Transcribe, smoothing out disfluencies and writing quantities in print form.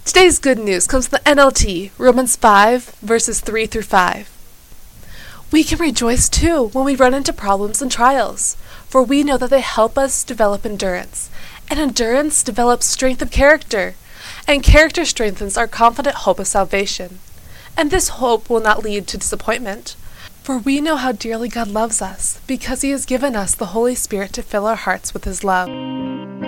Today's good news comes from the NLT, Romans 5, verses 3 through 5. We can rejoice too when we run into problems and trials, for we know that they help us develop endurance, and endurance develops strength of character, and character strengthens our confident hope of salvation. And this hope will not lead to disappointment, for we know how dearly God loves us, because He has given us the Holy Spirit to fill our hearts with His love.